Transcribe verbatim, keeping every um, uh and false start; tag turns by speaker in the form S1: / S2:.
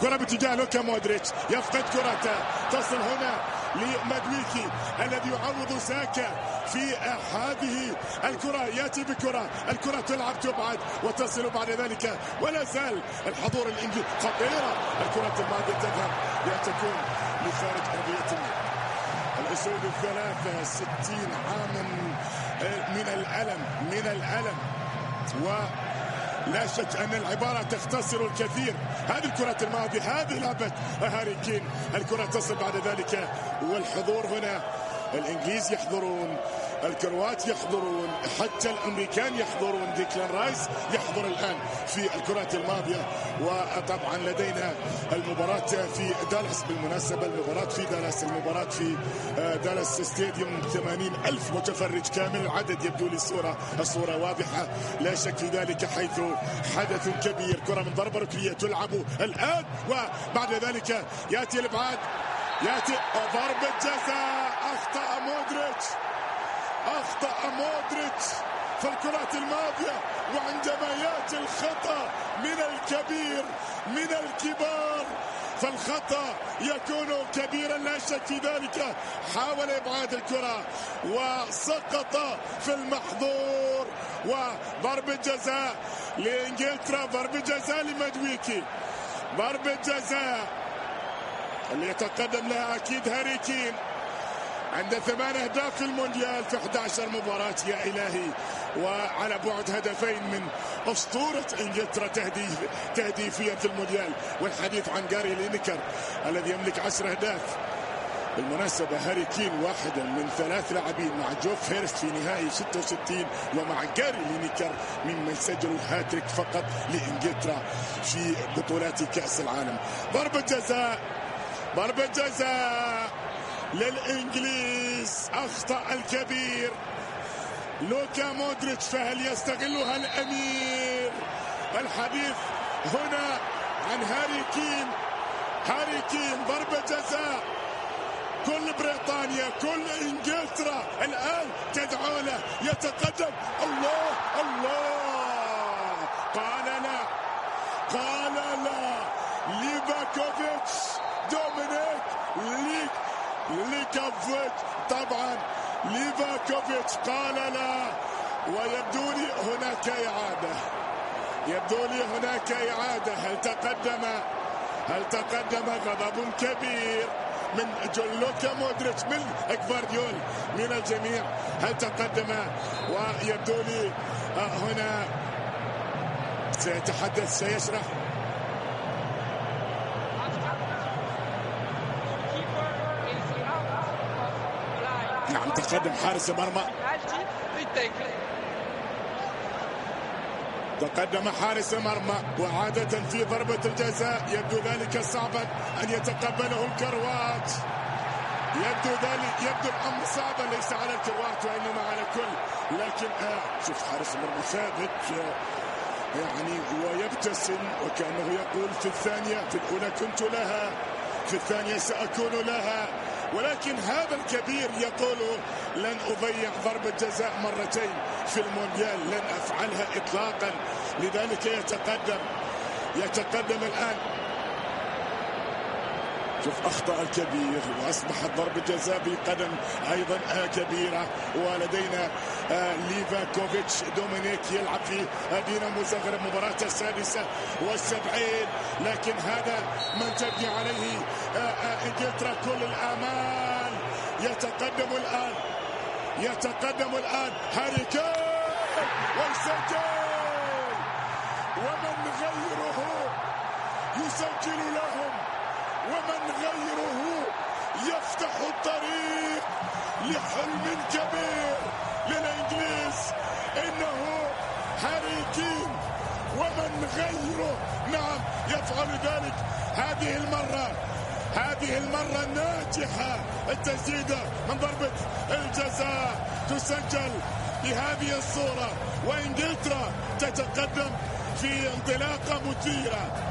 S1: كرة باتجاه لوكا مودريتش، يفقد كرته، تصل هنا لمادويكي الذي يعوض ساكا في هذه الكرة، يأتي بكرة، الكرة تلعب تبعد وتصل بعد ذلك، ولا زال الحضور الإنجليزي خطيرة، الكرة الماضية تذهب لتكون لخارج أرضية الأسود الثلاثة. ستين عاما من الألم من الألم ولا شك أن العبارة تختصر الكثير. هذه الكرة الماضية، هذه لعبة هاري كين، الكرة تصل بعد ذلك، والحضور هنا الإنجليز يحضرون، الكروات يحضرون، حتى الأمريكان يحضرون، ديكلان رايس يحضر الآن في الكرات الماضية. وطبعا لدينا المباراة في دالاس، بالمناسبة المباراة في دالاس، المباراة في دالاس ستاديوم، ثمانين ألف متفرج كامل العدد. يبدو لي الصورة الصورة واضحة لا شك في ذلك، حيث حدث كبير. كرة من ضربة ركنية تلعب الآن، وبعد ذلك يأتي الإبعاد، يأتي ضربة جزاء. أخطأ مودريتش، أخطأ مودريتش في الكرات الماضية، وعندما يأتي الخطأ من الكبير من الكبار فالخطأ يكون كبيرا لا شك في ذلك. حاول إبعاد الكرة وسقط في المحظور، وضربة جزاء لإنجلترا، ضربة جزاء لمادويكي، ضربة جزاء اللي يتقدم لها أكيد هاري كين. عنده ثمان أهداف في المونديال في أحد عشر مباراة يا إلهي، وعلى بعد هدفين من أسطورة إنجلترا تهديف تهديفيا في المونديال. والحديث عن جاري لينيكر الذي يملك عشر أهداف. بالمناسبة هاري كين واحدا من ثلاث لاعبين مع جوف هيرست في نهائي ستة وستين، ومع جاري لينيكر ممن سجلوا هاتريك فقط لإنجلترا في بطولات كأس العالم. ضربة جزاء، ضربة جزاء للإنجليز. أخطأ الكبير لوكا مودريتش، فهل يستغلها الأمير؟ الحديث هنا عن هاري كين. هاري كين ضربة جزاء، كل بريطانيا كل إنجلترا الآن تدعو له، يتقدم. الله الله، قال لا، قال لا. ليفاكوفيتش، دومينيك ليك ليكافيتش، طبعا ليفاكوفيتش قال لا. ويبدو لي هناك إعادة، يبدو لي هناك إعادة. هل تقدم هل تقدم غضب كبير من لوكا مودريتش، من جفارديول، من الجميع. هل تقدم؟ ويبدو لي هنا سيتحدث، سيشرح. نعم، تقدم حارس المرمى، تقدم حارس المرمى. وعادة في ضربة الجزاء يبدو ذلك صعبا أن يتقبله الكروات، يبدو ذلك يبدو الأمر صعبا ليس على الكروات وإنما على الكل. لكن آه شوف حارس المرمى ثابت آه يعني ويبتسم وكأنه يقول في الثانية، في الأولى كنت لها، في الثانية سأكون لها. ولكن هذا الكبير يقول لن أضيع ضربة جزاء مرتين في المونديال، لن أفعلها إطلاقا. لذلك يتقدم يتقدم الآن. شوف أخطأ الكبير، وأصبحت ضربة جزاء بقدم أيضا كبيرة. ولدينا ليفاكوفيتش، دومينيك يلعب في دينامو زغرب، مباراة السادسة والسبعين. لكن هذا من تبني عليه إنجلترا كل الآمال. يتقدم الآن يتقدم الآن هاري كين ويسجل، ومن غيره يسجل لهم، ومن غيره يفتح الطريق لحلم كبير للإنجليز. إنه هاري كين، ومن غيره نعم يفعل ذلك. هذه المرة هذه المرة ناجحة التسديدة من ضربة الجزاء تسجل بهذه الصورة، وإنجلترا تتقدم في انطلاقة مثيرة.